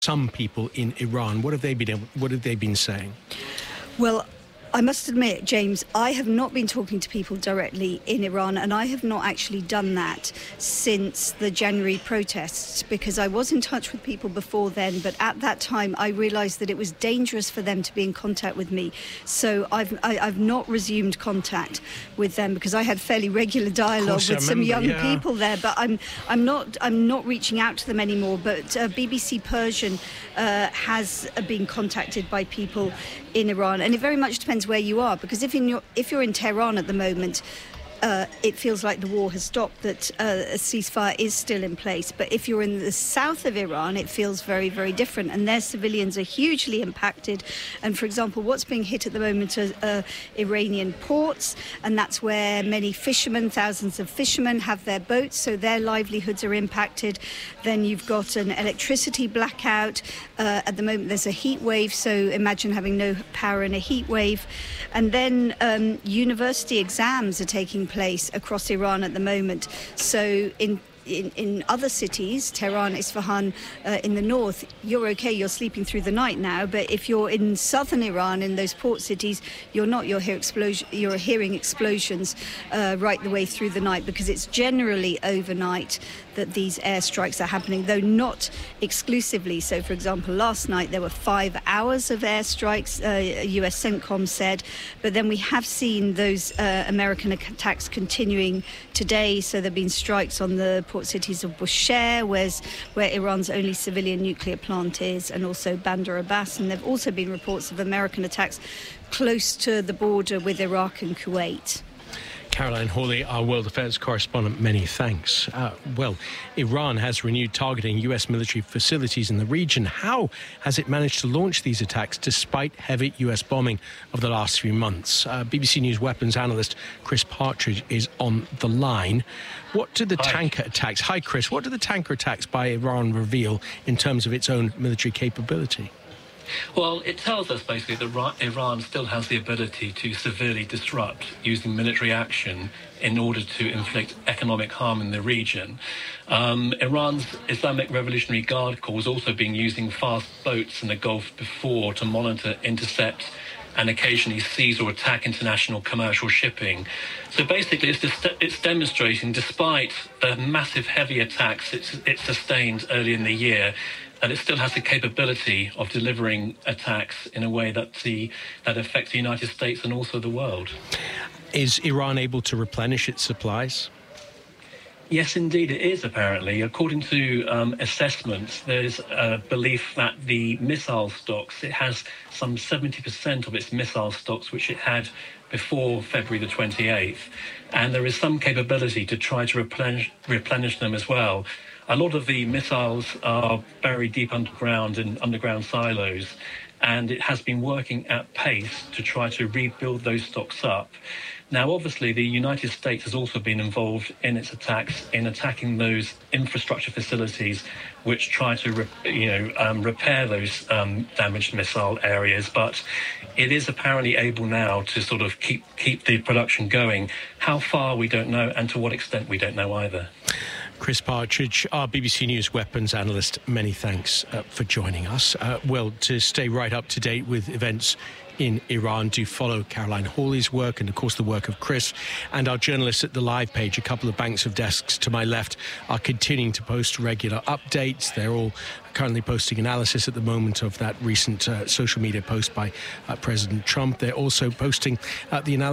some people in Iran. What have they been saying? Well, I must admit, James, I have not been talking to people directly in Iran, and I have not actually done that since the January protests, because I was in touch with people before then, but at that time I realised that it was dangerous for them to be in contact with me. So I've not resumed contact with them, because I had fairly regular dialogue with some young people there, but I'm not reaching out to them anymore. But BBC Persian has been contacted by people in Iran, and it very much depends where you are, because if you're in Tehran at the moment, it feels like the war has stopped, that a ceasefire is still in place. But if you're in the south of Iran, it feels very, very different, and their civilians are hugely impacted. And for example, what's being hit at the moment are Iranian ports, and that's where many fishermen, thousands of fishermen, have their boats, so their livelihoods are impacted. Then you've got an electricity blackout. At the moment there's a heat wave, so imagine having no power in a heat wave. And then university exams are taking place across Iran at the moment. So in other cities, Tehran, Isfahan, in the north, you're okay, you're sleeping through the night now. But if you're in southern Iran, in those port cities, you're not. You're hearing explosions right the way through the night, because it's generally overnight that these airstrikes are happening, though not exclusively. So, for example, last night there were 5 hours of airstrikes, US CENTCOM said, but then we have seen those American attacks continuing today. So there have been strikes on the port cities of Bushehr, where Iran's only civilian nuclear plant is, and also Bandar Abbas. And there have also been reports of American attacks close to the border with Iraq and Kuwait. Caroline Hawley, our world affairs correspondent, many thanks. Well, Iran has renewed targeting US military facilities in the region. How has it managed to launch these attacks despite heavy US bombing of the last few months? BBC News weapons analyst Chris Partridge is on the line. What do the tanker attacks... Hi, Chris. What do the tanker attacks by Iran reveal in terms of its own military capability? Well, it tells us basically that Iran still has the ability to severely disrupt using military action in order to inflict economic harm in the region. Iran's Islamic Revolutionary Guard Corps has also been using fast boats in the Gulf before to monitor, intercept, and occasionally seize or attack international commercial shipping. So basically it's demonstrating, despite the massive heavy attacks it sustained early in the year, that it still has the capability of delivering attacks in a way that affects the United States and also the world. Is Iran able to replenish its supplies? Yes, indeed, it is, apparently. According to assessments, there's a belief that the missile stocks, it has some 70% of its missile stocks, which it had before February the 28th. And there is some capability to try to replenish them as well. A lot of the missiles are buried deep underground in underground silos, and it has been working at pace to try to rebuild those stocks up. Now, obviously, the United States has also been involved in its attacks, in attacking those infrastructure facilities which try to repair those damaged missile areas. But it is apparently able now to sort of keep the production going. How far, we don't know, and to what extent, we don't know either. Chris Partridge, our BBC News weapons analyst, many thanks for joining us. Well, to stay right up to date with events in Iran, do follow Caroline Hawley's work and, of course, the work of Chris and our journalists at the live page. A couple of banks of desks to my left are continuing to post regular updates. They're all currently posting analysis at the moment of that recent social media post by President Trump. They're also posting the analysis